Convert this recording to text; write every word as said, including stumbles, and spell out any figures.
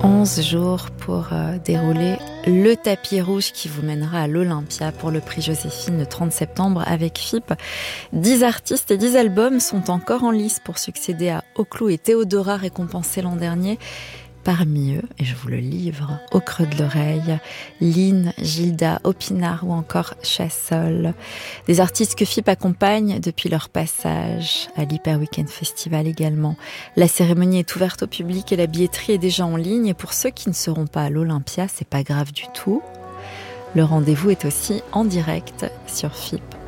onze jours pour euh, dérouler le tapis rouge qui vous mènera à l'Olympia pour le prix Joséphine le trente septembre avec F I P. dix artistes et dix albums sont encore en lice pour succéder à Oclou et Théodora récompensés l'an dernier. Parmi eux, et je vous le livre au creux de l'oreille, Lynn, Gilda, Opinard ou encore Chassol. Des artistes que F I P accompagne depuis leur passage à l'Hyper Weekend Festival également. La cérémonie est ouverte au public et la billetterie est déjà en ligne. Et pour ceux qui ne seront pas à l'Olympia, c'est pas grave du tout. Le rendez-vous est aussi en direct sur F I P.